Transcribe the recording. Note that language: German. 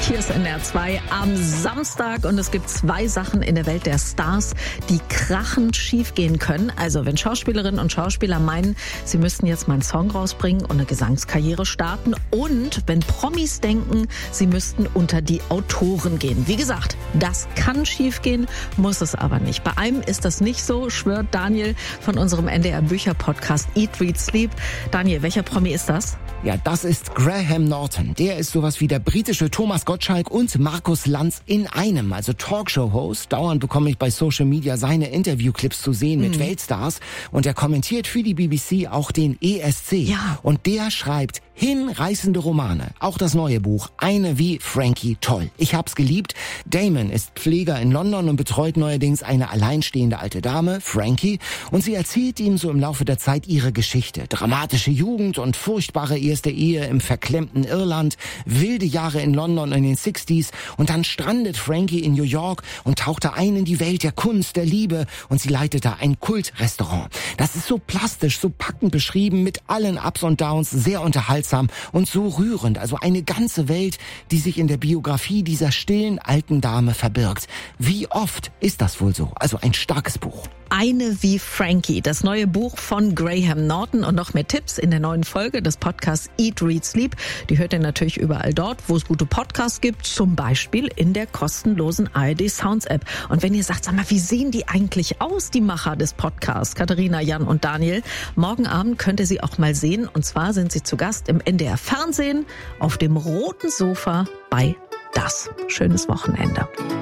Hier ist NDR 2 am Samstag und es gibt 2 Sachen in der Welt der Stars, die krachend schiefgehen können. Also wenn Schauspielerinnen und Schauspieler meinen, sie müssten jetzt mal einen Song rausbringen und eine Gesangskarriere starten und wenn Promis denken, sie müssten unter die Autoren gehen. Wie gesagt, das kann schiefgehen, muss es aber nicht. Bei einem ist das nicht so, schwört Daniel von unserem NDR Bücher-Podcast Eat, Read, Sleep. Daniel, welcher Promi ist das? Ja, das ist Graham Norton. Der ist sowas wie der britische Thomas Gottschalk und Markus Lanz in einem, also Talkshow-Host. Dauernd bekomme ich bei Social Media seine Interviewclips zu sehen mit Weltstars. Und er kommentiert für die BBC auch den ESC. Ja. Und der schreibt hinreißende Romane. Auch das neue Buch, Eine wie Frankie, toll. Ich hab's geliebt. Damon ist Pfleger in London und betreut neuerdings eine alleinstehende alte Dame, Frankie. Und sie erzählt ihm so im Laufe der Zeit ihre Geschichte. Dramatische Jugend und furchtbare erste Ehe im verklemmten Irland, wilde Jahre in London in den 60s und dann strandet Frankie in New York und tauchte ein in die Welt der Kunst, der Liebe und sie leitete ein Kultrestaurant. Das ist so plastisch, so packend beschrieben, mit allen Ups und Downs, sehr unterhaltsam und so rührend. Also eine ganze Welt, die sich in der Biografie dieser stillen alten Dame verbirgt. Wie oft ist das wohl so? Also ein starkes Buch. Eine wie Frankie, das neue Buch von Graham Norton und noch mehr Tipps in der neuen Folge des Podcasts Eat, Read, Sleep. Die hört ihr natürlich überall dort, wo es gute Podcasts gibt, zum Beispiel in der kostenlosen ARD Sounds App. Und wenn ihr sagt, sag mal, wie sehen die eigentlich aus, die Macher des Podcasts, Katharina, Jan und Daniel? Morgen Abend könnt ihr sie auch mal sehen und zwar sind sie zu Gast im NDR Fernsehen auf dem roten Sofa bei Das. Schönes Wochenende.